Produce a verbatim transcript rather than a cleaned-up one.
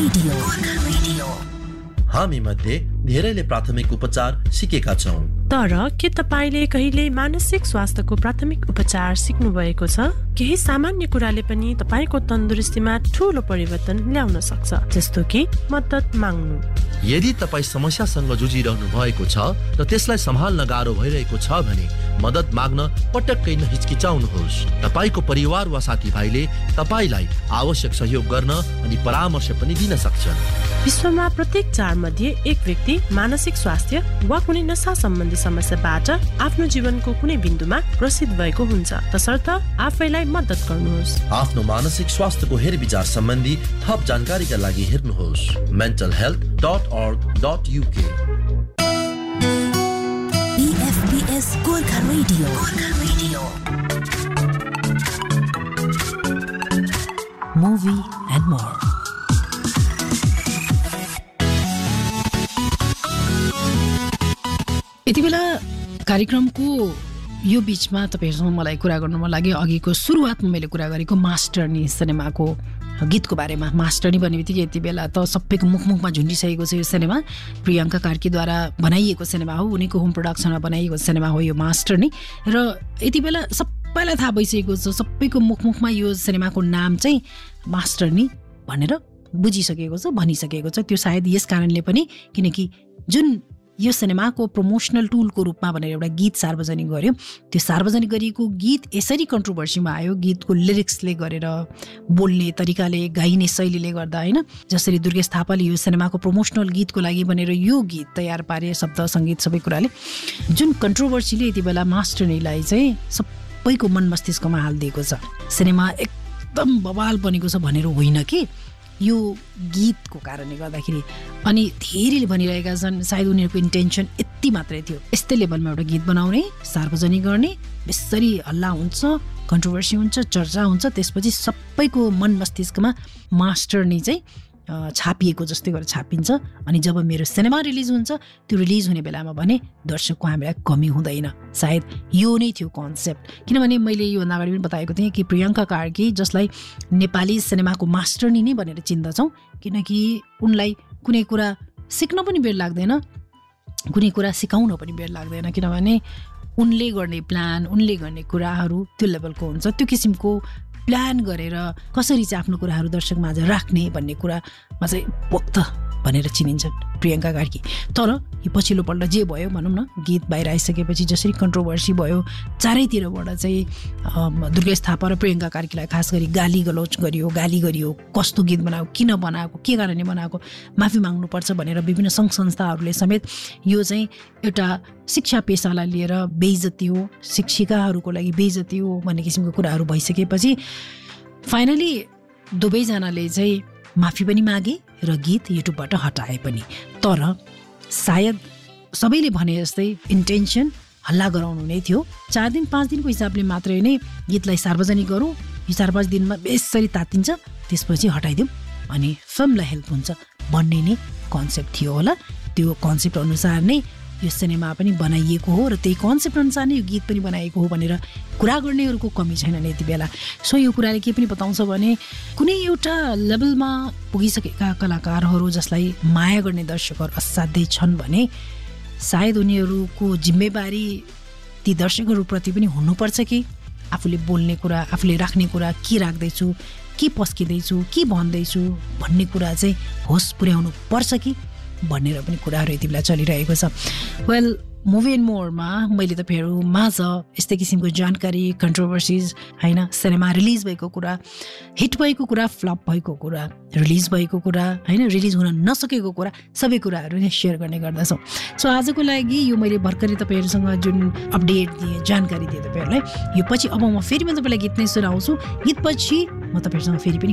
Radio radio हामी मध्ये धेरैले प्राथमिक उपचार सिकेका छौं, तर के तपाईले कहिले मानसिक स्वास्थ्यको प्राथमिक उपचार सिक्नु भएको छ? केही सामान्य कुराले पनि तपाईको तन्दुरुस्तीमा ठूलो परिवर्तन ल्याउन सक्छ, जस्तो कि मद्दत माग्नु। यदि तपाई समस्यासँग जुझिरहनु भएको छ र त्यसलाई सम्हाल्न गाह्रो भइरहेको छ भने मद्दत माग्न पटक्कै नहिचकिचाउनुहोस्। तपाईको परिवार वा साथीभाइले तपाईलाई आवश्यक सहयोग गर्न अनि परामर्श पनि दिन सक्छन्। विश्वमा प्रत्येक चार मध्ये एक व्यक्ति मानसिक स्वास्थ्य वा कुनै नशा सम्बन्धी समस्याबाट आफ्नो जीवनको कुनै बिन्दुमा ग्रसित भएको हुन्छ, तसर्थ आफैलाई मद्दत गर्नुहोस्। आफ्नो मानसिक स्वास्थ्यको हेरविचार सम्बन्धी थप जानकारीका लागि हेर्नुहोस् mental health dot org dot uk। B F B S Gorkha radio radio movie and more. यति बेला कार्यक्रमको यो बीचमा तपाईहरुसँग मलाई कुरा गर्नु मन लाग्यो। अघिको सुरुवातमा मैले कुरा गरेको मास्टरनी सिनेमाको गीतको बारेमा। मास्टरनी भन्ने बित्तिकै यति बेला त सबैको मुखमुखमा झुन्डिसकेको छ यो सिनेमा। प्रियङ्का कार्कीद्वारा बनाइएको सिनेमा हो, उनीको होम प्रोडक्सनमा बनाइएको सिनेमा हो यो मास्टरनी। र यति बेला सबैलाई थाहा भइसकेको छ, सबैको मुखमुखमा यो सिनेमाको नाम चाहिँ मास्टरनी भनेर बुझिसकेको छ, भनिसकेको छ। त्यो सायद यस कारणले पनि किनकि जुन यो सिनेमाको प्रमोसनल टुलको रूपमा भनेर एउटा गीत सार्वजनिक गर्यो, त्यो सार्वजनिक गरिएको गीत यसरी कन्ट्रोभर्सीमा आयो गीतको लिरिक्सले गरेर, बोल्ने तरिकाले, गाइने शैलीले गर्दा होइन। जसरी दुर्गेश थापाले यो सिनेमाको प्रमोसनल गीतको लागि भनेर यो गीत तयार पारे, शब्द सङ्गीत सबै कुराले, जुन कन्ट्रोभर्सीले यति बेला मास्टरनीलाई चाहिँ सबैको मन मस्तिष्कमा हालिदिएको छ। सिनेमा एकदम बवाल बनेको छ भनेर होइन कि यो गीतको कारणले गर्दाखेरि। अनि धेरैले भनिरहेका छन् सायद उनीहरूको इन्टेन्सन यति मात्रै थियो, यस्तै लेभलमा एउटा गीत बनाउने, सार्वजनिक गर्ने, बेसरी हल्ला हुन्छ, कन्ट्रोभर्सी हुन्छ, चर्चा हुन्छ, त्यसपछि सबैको मन मस्तिष्कमा मास्टरनी चाहिँ छापिएको जस्तै गरेर छापिन्छ। अनि जब मेरो सिनेमा रिलिज हुन्छ, त्यो रिलिज हुने बेलामा भने दर्शकको हामीलाई कमी हुँदैन। सायद यो नै थियो कन्सेप्ट। किनभने मैले योभन्दा अगाडि पनि बताएको थिएँ कि प्रियङ्का कार्की, जसलाई नेपाली सिनेमाको मास्टरनी नै भनेर चिन्दछौँ, किनकि उनलाई कुनै कुरा सिक्न पनि बेर लाग्दैन, कुनै कुरा सिकाउन पनि बेर लाग्दैन, किनभने उनले गर्ने प्लान, उनले गर्ने कुराहरू त्यो लेभलको हुन्छ। त्यो किसिमको प्लान गरेर कसरी चाहिँ आफ्नो कुराहरू दर्शकमाझ राख्ने भन्ने कुरामा चाहिँ पोख्त भनेर चिनिन्छ प्रियङ्का कार्की। तर यो पछिल्लो पल्ट जे भयो भनौँ न, गीत बाहिर आइसकेपछि जसरी कन्ट्रोभर्सी भयो, चारैतिरबाट चाहिँ दुर्गेश थापा र प्रियङ्का कार्कीलाई खास गरी गाली गलौच गरियो, गाली गरियो, कस्तो गीत बनाएको, किन बनाएको, के कारणले बनाएको, माफी माग्नुपर्छ भनेर विभिन्न सङ्घ संस्थाहरूले समेत यो चाहिँ एउटा शिक्षा पेसालाई लिएर बेइज्जती हो, शिक्षिकाहरूको लागि बेइज्जती हो भन्ने किसिमको कुराहरू भइसकेपछि फाइनली दुवैजनाले चाहिँ माफी पनि मागे र गीत युट्युबबाट हटाए पनि। तर सायद सबैले भने जस्तै इन्टेन्सन हल्ला गराउनु नै थियो। चार दिन पाँच दिनको हिसाबले मात्रै नै गीतलाई सार्वजनिक गरौँ, यो चार पाँच दिनमा बेसरी तातिन्छ, त्यसपछि हटाइदिउँ अनि फिल्मलाई हेल्प हुन्छ भन्ने नै कन्सेप्ट थियो होला। त्यो कन्सेप्ट अनुसार नै यो सिनेमा पनि बनाइएको हो र त्यही कन्सेप्ट अनुसार नै यो गीत पनि बनाइएको हो भनेर कुरा गर्नेहरूको कमी छैन यति बेला। सो यो कुराले के पनि बताउँछ भने कुनै एउटा लेभलमा पुगिसकेका कलाकारहरू जसलाई माया गर्ने दर्शकहरू असाध्यै छन् भने सायद उनीहरूको जिम्मेवारी ती दर्शकहरूप्रति पनि हुनुपर्छ कि आफूले बोल्ने कुरा, आफूले राख्ने कुरा, के राख्दैछु, के पस्किँदैछु, के भन्दैछु भन्ने कुरा चाहिँ होस पुर्याउनु पर्छ कि भनेर पनि कुराहरू यति बेला चलिरहेको छ। वेल, मुभी एन्ड मोरमा मैले तपाईँहरू माझ यस्तै किसिमको जानकारी, कन्ट्रोभर्सिज होइन, सिनेमा रिलिज भएको कुरा, हिट भएको कुरा, फ्लप भएको कुरा, रिलिज भएको कुरा होइन, रिलिज हुन नसकेको कुरा, सबै कुराहरू नै सेयर गर्ने गर्दछौँ। सो आजको लागि यो मैले भर्खरै तपाईँहरूसँग जुन अपडेट दिएँ, जानकारी दिएँ तपाईँहरूलाई, यो पछि अब म फेरि म तपाईँलाई गीत नै सुनाउँछु। गीतपछि म तपाईँहरूसँग फेरि पनि